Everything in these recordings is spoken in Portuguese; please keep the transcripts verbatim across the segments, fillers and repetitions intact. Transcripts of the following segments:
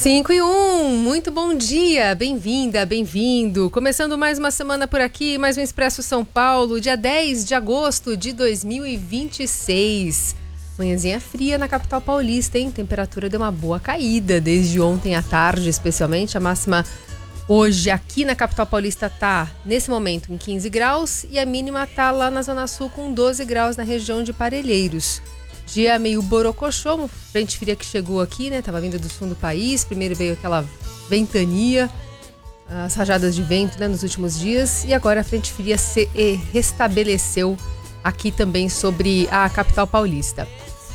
cinco e um, muito bom dia, bem-vinda, bem-vindo. Começando mais uma semana por aqui, mais um Expresso São Paulo, dia dez de agosto de dois mil e vinte e seis. Manhãzinha fria na capital paulista, hein? Temperatura deu uma boa caída desde ontem à tarde, especialmente. A máxima hoje aqui na capital paulista tá, nesse momento, em quinze graus e a mínima tá lá na Zona Sul com doze graus na região de Parelheiros. Dia meio borocochô, frente fria que chegou aqui, né? Tava vindo do sul do país. Primeiro veio aquela ventania, as rajadas de vento, né, nos últimos dias. E agora a frente fria se restabeleceu aqui também sobre a capital paulista.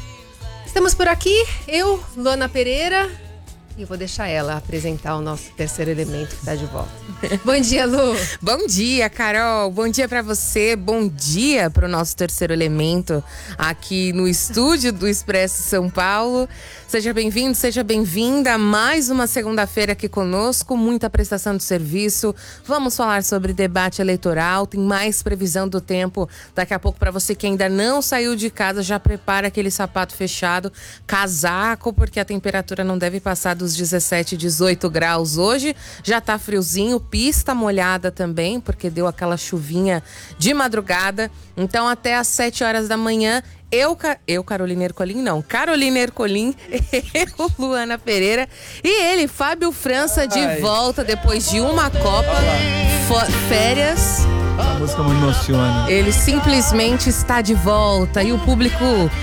Estamos por aqui, eu, Luana Pereira, e eu vou deixar ela apresentar o nosso terceiro elemento que está de volta. Bom dia, Lu. Bom dia, Carol. Bom dia pra você. Bom dia pro nosso terceiro elemento aqui no estúdio do Expresso São Paulo. Seja bem-vindo, seja bem-vinda a mais uma segunda-feira aqui conosco. Muita prestação de serviço. Vamos falar sobre debate eleitoral. Tem mais previsão do tempo daqui a pouco para você que ainda não saiu de casa. Já prepara aquele sapato fechado, casaco, porque a temperatura não deve passar dos dezessete, dezoito graus hoje. Já tá friozinho, pista molhada também, porque deu aquela chuvinha de madrugada. Então até às sete horas da manhã, eu, eu Carolina Ercolim, não, Carolina Ercolim, eu, Luana Pereira, e ele, Fábio França, de Ai. volta depois de uma Copa, fo- férias. A música me emociona. Ele simplesmente está de volta e o público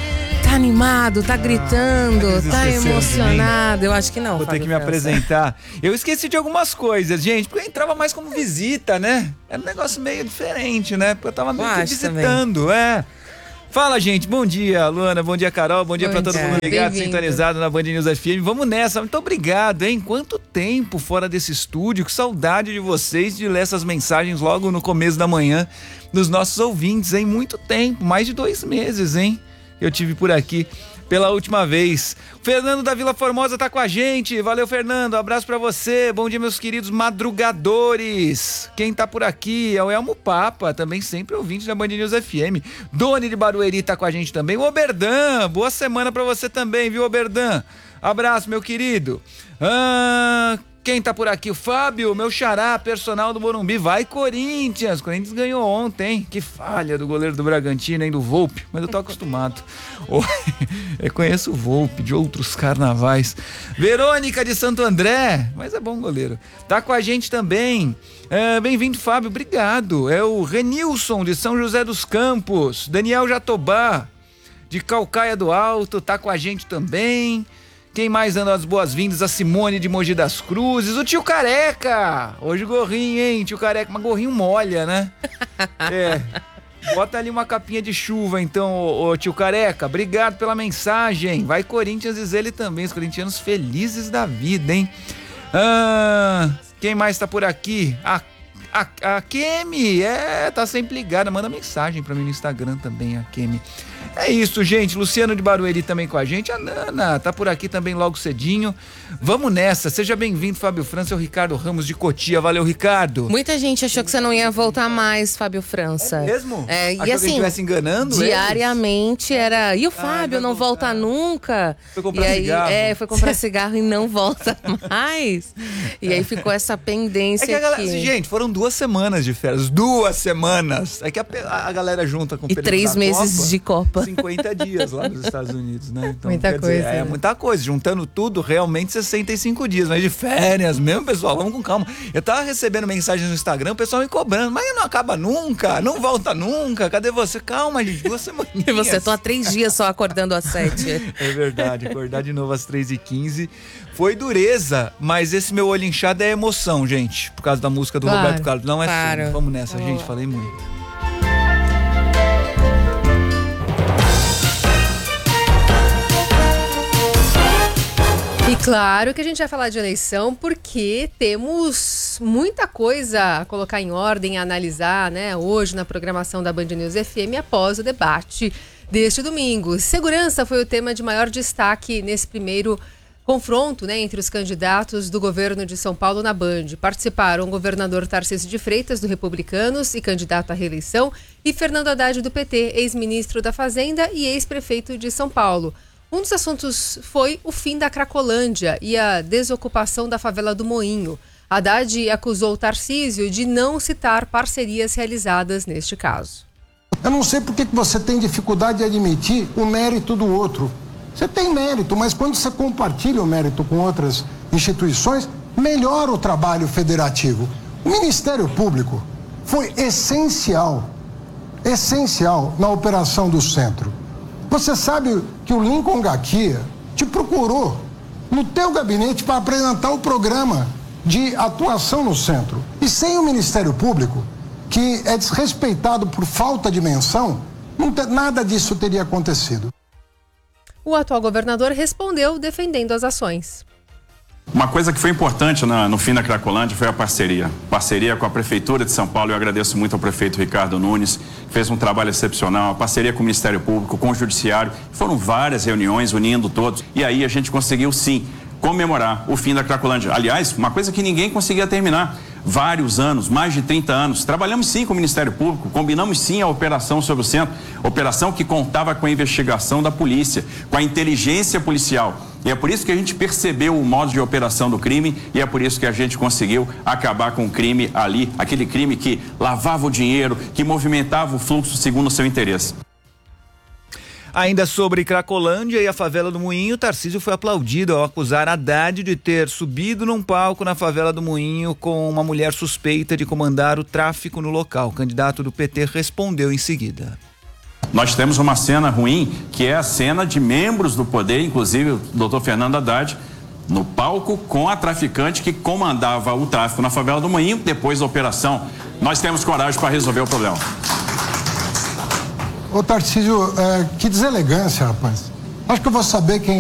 tá animado, tá gritando, ah, tá emocionado. Eu acho que não. Vou Fábio ter que me França. apresentar. Eu esqueci de algumas coisas, gente, porque eu entrava mais como visita, né? Era um negócio meio diferente, né? Porque eu tava meio que visitando, também. é. Fala, gente, bom dia, Luana, bom dia, Carol, bom dia para todo mundo ligado, Bem-vindo. sintonizado na Band News F M. Vamos nessa, muito obrigado, hein? Quanto tempo fora desse estúdio, que saudade de vocês, de ler essas mensagens logo no começo da manhã dos nossos ouvintes, hein? Muito tempo, mais de dois meses, hein? Eu tive por aqui pela última vez. O Fernando da Vila Formosa tá com a gente. Valeu, Fernando. Abraço pra você. Bom dia, meus queridos madrugadores. Quem tá por aqui é o Elmo Papa, também sempre ouvinte da Band News F M. Doni de Barueri tá com a gente também. O Oberdan, boa semana pra você também, viu, Oberdan? Abraço, meu querido. Ah... Quem tá por aqui? O Fábio, meu xará, personal do Morumbi. Vai, Corinthians! Corinthians ganhou ontem, hein? Que falha do goleiro do Bragantino, hein? Do Volpe. Mas eu tô acostumado. Eu conheço o Volpe de outros carnavais. Verônica de Santo André. Mas é bom goleiro. Tá com a gente também. É, bem-vindo, Fábio. Obrigado. É o Renilson de São José dos Campos. Daniel Jatobá de Calcaia do Alto. Tá com a gente também. Quem mais dando as boas-vindas? A Simone de Mogi das Cruzes. O tio Careca. Hoje gorrinho, hein? Tio Careca. Mas gorrinho molha, né? É. Bota ali uma capinha de chuva, então, ô, ô tio Careca. Obrigado pela mensagem. Vai, Corinthians, diz ele também. Os corintianos felizes da vida, hein? Ah, quem mais tá por aqui? A, a, a Kemi. É, tá sempre ligada. Manda mensagem pra mim no Instagram também, a Kemi. É isso, gente. Luciano de Barueri também com a gente. A Nana tá por aqui também logo cedinho. Vamos nessa. Seja bem-vindo, Fábio França e o Ricardo Ramos de Cotia. Valeu, Ricardo. Muita gente achou que você não ia voltar mais, Fábio França. É mesmo? É, Achou e assim, que estivesse enganando diariamente eles? Era... E o Fábio ah, não volta voltar. nunca? Foi comprar e aí, cigarro. É, foi comprar cigarro e não volta mais. E aí ficou essa pendência é que a galera, aqui. Gente, foram duas semanas de férias. Duas semanas. É que a, a galera junta com o E três meses Copa, de Copa. cinquenta dias lá nos Estados Unidos, né? Então, muita coisa. Dizer, é né? muita coisa. Juntando tudo, realmente sessenta e cinco dias. Mas de férias mesmo, pessoal, vamos com calma. Eu tava recebendo mensagens no Instagram, o pessoal me cobrando. Mas não acaba nunca, não volta nunca. Cadê você? Calma, gente, duas semaninhas. E você, tô há três dias só acordando às sete. É verdade, acordar de novo às três e quinze. Foi dureza, mas esse meu olho inchado é emoção, gente. Por causa da música do claro, Roberto Carlos. Não é claro. sono. Vamos nessa, Boa. gente. Falei muito. E claro que a gente vai falar de eleição porque temos muita coisa a colocar em ordem, a analisar, né, hoje na programação da Band News F M após o debate deste domingo. Segurança foi o tema de maior destaque nesse primeiro confronto, né, entre os candidatos do governo de São Paulo na Band. Participaram o governador Tarcísio de Freitas, do Republicanos e candidato à reeleição, e Fernando Haddad, do P T, ex-ministro da Fazenda e ex-prefeito de São Paulo. Um dos assuntos foi o fim da Cracolândia e a desocupação da favela do Moinho. Haddad acusou Tarcísio de não citar parcerias realizadas neste caso. Eu não sei por que você tem dificuldade de admitir o mérito do outro. Você tem mérito, mas quando você compartilha o mérito com outras instituições, melhora o trabalho federativo. O Ministério Público foi essencial, essencial na operação do centro. Você sabe que o Lincoln Gaquia te procurou no teu gabinete para apresentar o programa de atuação no centro. E sem o Ministério Público, que é desrespeitado por falta de menção, não te, nada disso teria acontecido. O atual governador respondeu defendendo as ações. Uma coisa que foi importante na, no fim da Cracolândia foi a parceria. Parceria com a Prefeitura de São Paulo. Eu agradeço muito ao prefeito Ricardo Nunes, que fez um trabalho excepcional. A parceria com o Ministério Público, com o Judiciário. Foram várias reuniões unindo todos. E aí a gente conseguiu, sim, comemorar o fim da Cracolândia. Aliás, uma coisa que ninguém conseguia terminar. Vários anos, mais de trinta anos. Trabalhamos sim com o Ministério Público, combinamos sim a operação sobre o centro. Operação que contava com a investigação da polícia, com a inteligência policial. E é por isso que a gente percebeu o modo de operação do crime e é por isso que a gente conseguiu acabar com o crime ali, aquele crime que lavava o dinheiro, que movimentava o fluxo segundo o seu interesse. Ainda sobre Cracolândia e a favela do Moinho, Tarcísio foi aplaudido ao acusar Haddad de ter subido num palco na favela do Moinho com uma mulher suspeita de comandar o tráfico no local. O candidato do P T respondeu em seguida. Nós temos uma cena ruim, que é a cena de membros do poder, inclusive o doutor Fernando Haddad, no palco com a traficante que comandava o tráfico na favela do Moinho depois da operação. Nós temos coragem para resolver o problema. Ô Tarcísio, é, que deselegância, rapaz. Acho que eu vou saber quem